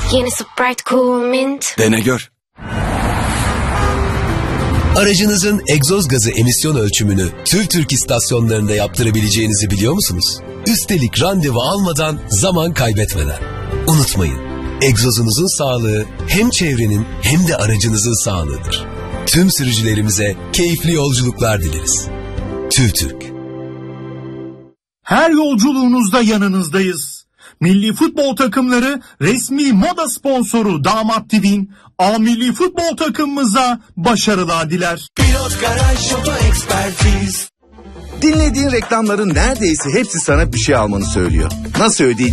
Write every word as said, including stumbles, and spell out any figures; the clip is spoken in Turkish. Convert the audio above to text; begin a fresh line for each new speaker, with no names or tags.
Yeni Sprite Cool Mint.
Dene gör.
Aracınızın egzoz gazı emisyon ölçümünü TÜVTÜRK istasyonlarında yaptırabileceğinizi biliyor musunuz? Üstelik randevu almadan, zaman kaybetmeden. Unutmayın, egzozunuzun sağlığı hem çevrenin hem de aracınızın sağlığıdır. Tüm sürücülerimize keyifli yolculuklar dileriz. TÜVTÜRK.
Her yolculuğunuzda yanınızdayız. Milli futbol takımları resmi moda sponsoru Damat Divin, A Milli futbol takımımıza başarılar diler.
Pilot Garaj Oto Ekspertiz.
Dinlediğin reklamların neredeyse hepsi sana bir şey almanı söylüyor. Nasıl ödeyeceğim?